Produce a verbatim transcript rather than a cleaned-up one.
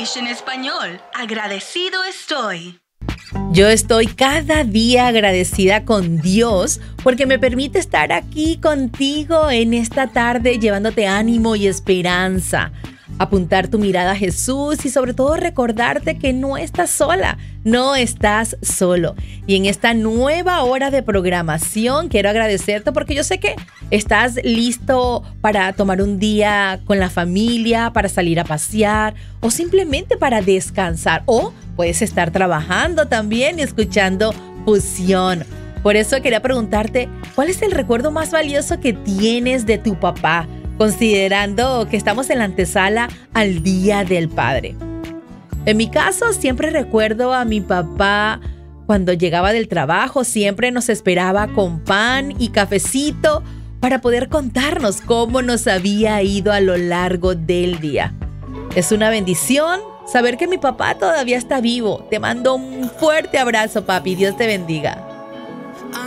Station Español. Agradecido estoy. Yo estoy cada día agradecida con Dios porque me permite estar aquí contigo en esta tarde llevándote ánimo y esperanza. Apuntar tu mirada a Jesús y sobre todo recordarte que no estás sola, no estás solo. Y en esta nueva hora de programación quiero agradecerte porque yo sé que estás listo para tomar un día con la familia, para salir a pasear o simplemente para descansar. O puedes estar trabajando también y escuchando Fusión. Por eso quería preguntarte, ¿cuál es el recuerdo más valioso que tienes de tu papá? Considerando que estamos en la antesala al Día del Padre. En mi caso, siempre recuerdo a mi papá cuando llegaba del trabajo, siempre nos esperaba con pan y cafecito para poder contarnos cómo nos había ido a lo largo del día. Es una bendición saber que mi papá todavía está vivo. Te mando un fuerte abrazo, papi. Dios te bendiga.